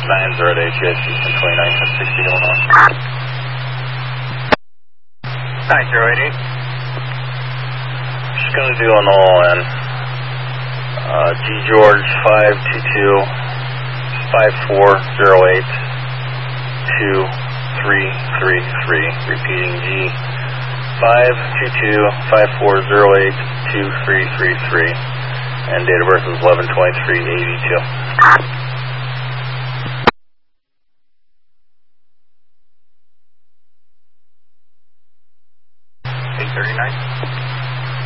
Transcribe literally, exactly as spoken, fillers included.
nine zero eight, G I C twenty-nine ten sixty Illinois. nine zero eight eight. Just going to do an all-in. Uh, G George five two two five four zero eight two three three three. Repeating G five two two five four zero eight two three three three. And date of birth is eleven twenty-three eighty-two.